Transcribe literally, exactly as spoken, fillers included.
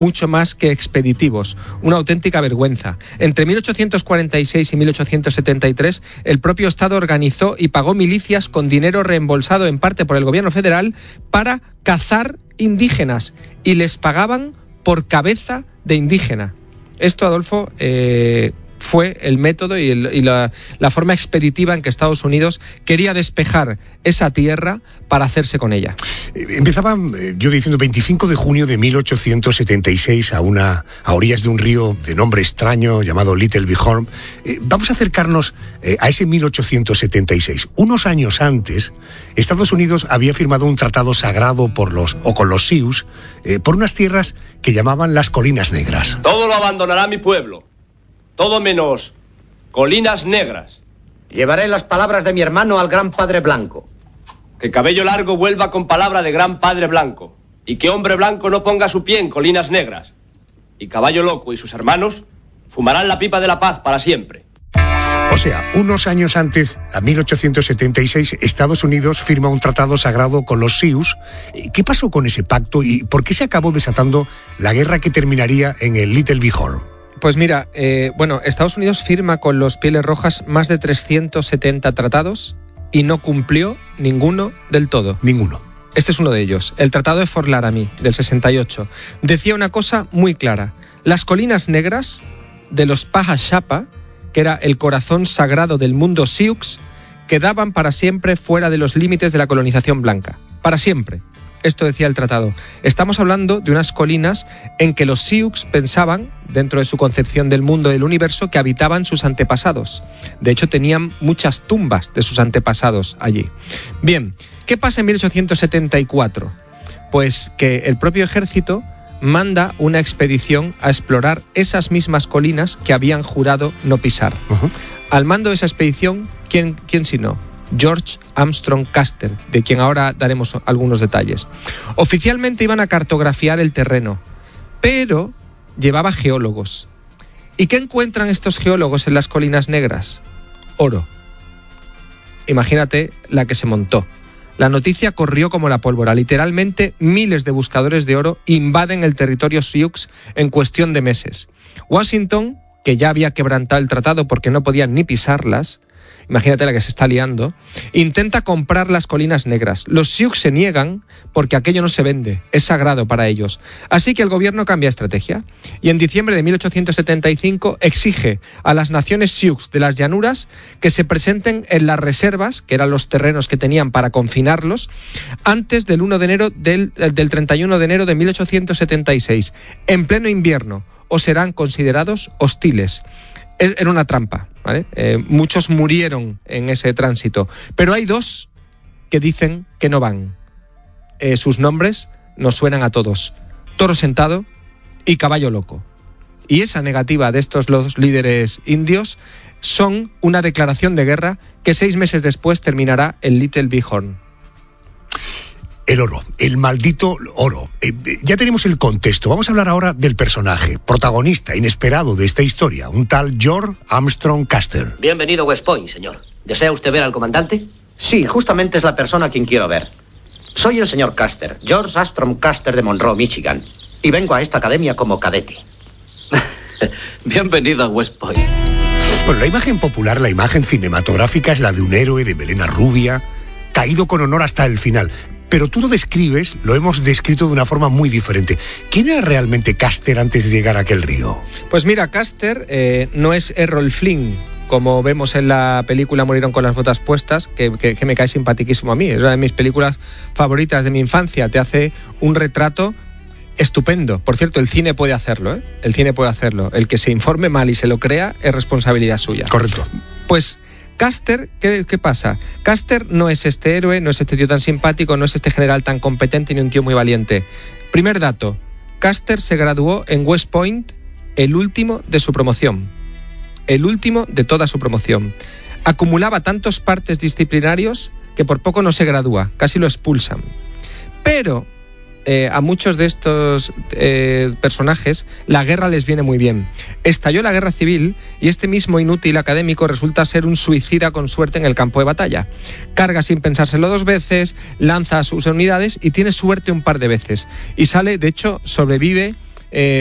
mucho más que expeditivos, una auténtica vergüenza. Entre mil ochocientos cuarenta y seis y mil ochocientos setenta y tres, el propio Estado organizó y pagó milicias con dinero reembolsado en parte por el gobierno federal para cazar indígenas, y les pagaban por cabeza de indígena. Esto, Adolfo, eh, fue el método y, el, y la, la forma expeditiva en que Estados Unidos quería despejar esa tierra para hacerse con ella. Empezaba eh, yo diciendo veinticinco de junio de mil ochocientos setenta y seis a, una, a orillas de un río de nombre extraño llamado Little Bighorn. Eh, vamos a acercarnos eh, a ese mil ochocientos setenta y seis. Unos años antes, Estados Unidos había firmado un tratado sagrado por los, o con los Sioux eh, por unas tierras que llamaban las Colinas Negras. Todo lo abandonará mi pueblo. Todo menos Colinas Negras. Llevaré las palabras de mi hermano al Gran Padre Blanco. Que Cabello Largo vuelva con palabra de Gran Padre Blanco. Y que Hombre Blanco no ponga su pie en Colinas Negras. Y Caballo Loco y sus hermanos fumarán la pipa de la paz para siempre. O sea, unos años antes, a mil ochocientos setenta y seis, Estados Unidos firma un tratado sagrado con los Sioux. ¿Qué pasó con ese pacto y por qué se acabó desatando la guerra que terminaría en el Little Bighorn? Pues mira, eh, bueno, Estados Unidos firma con los Pieles Rojas más de trescientos setenta tratados y no cumplió ninguno del todo. Ninguno. Este es uno de ellos. El Tratado de Fort Laramie, del sesenta y ocho, decía una cosa muy clara. Las Colinas Negras de los Pahashapa, que era el corazón sagrado del mundo Sioux, quedaban para siempre fuera de los límites de la colonización blanca. Para siempre. Esto decía el tratado. Estamos hablando de unas colinas en que los Sioux pensaban, dentro de su concepción del mundo y del universo, que habitaban sus antepasados. De hecho, tenían muchas tumbas de sus antepasados allí. Bien, ¿qué pasa en mil ochocientos setenta y cuatro? Pues que el propio ejército manda una expedición a explorar esas mismas colinas que habían jurado no pisar. Uh-huh. Al mando de esa expedición, ¿quién, quién si no? George Armstrong Custer, de quien ahora daremos algunos detalles. Oficialmente iban a cartografiar el terreno, pero llevaba geólogos. ¿Y qué encuentran estos geólogos en las Colinas Negras? Oro. Imagínate la que se montó. La noticia corrió como la pólvora. Literalmente miles de buscadores de oro invaden el territorio Sioux en cuestión de meses. Washington, que ya había quebrantado el tratado porque no podían ni pisarlas, imagínate la que se está liando, intenta comprar las Colinas Negras. Los Sioux se niegan porque aquello no se vende, es sagrado para ellos. Así que el gobierno cambia estrategia y en diciembre de mil ochocientos setenta y cinco exige a las naciones Sioux de las llanuras que se presenten en las reservas, que eran los terrenos que tenían para confinarlos, antes del uno de enero del, del treinta y uno de enero de mil ochocientos setenta y seis, en pleno invierno, o serán considerados hostiles. Era una trampa, ¿vale? Eh, muchos murieron en ese tránsito, pero hay dos que dicen que no van. Eh, sus nombres nos suenan a todos: Toro Sentado y Caballo Loco. Y esa negativa de estos los líderes indios son una declaración de guerra que seis meses después terminará en Little Bighorn. El oro, el maldito oro. Eh, ya tenemos el contexto. Vamos a hablar ahora del personaje, protagonista inesperado de esta historia, un tal George Armstrong Custer. Bienvenido a West Point, señor. ¿Desea usted ver al comandante? Sí, justamente es la persona a quien quiero ver. Soy el señor Custer, George Armstrong Custer de Monroe, Michigan, y vengo a esta academia como cadete. Bienvenido a West Point. Bueno, la imagen popular, la imagen cinematográfica es la de un héroe de melena rubia, caído con honor hasta el final. Pero tú lo describes, lo hemos descrito de una forma muy diferente. ¿Quién era realmente Custer antes de llegar a aquel río? Pues mira, Custer eh, no es Errol Flynn, como vemos en la película Murieron con las botas puestas, que, que, que me cae simpaticísimo a mí. Es una de mis películas favoritas de mi infancia. Te hace un retrato estupendo. Por cierto, el cine puede hacerlo, ¿eh? El cine puede hacerlo. El que se informe mal y se lo crea es responsabilidad suya. Correcto. Pues Custer, ¿qué, ¿qué pasa? Custer no es este héroe, no es este tío tan simpático, no es este general tan competente ni un tío muy valiente. Primer dato, Custer se graduó en West Point el último de su promoción. El último de toda su promoción. Acumulaba tantos partes disciplinarios que por poco no se gradúa, casi lo expulsan. Pero Eh, a muchos de estos eh, personajes la guerra les viene muy bien. Estalló la guerra civil y este mismo inútil académico resulta ser un suicida con suerte en el campo de batalla. Carga sin pensárselo dos veces, lanza a sus unidades y tiene suerte un par de veces. Y sale, de hecho, sobrevive eh,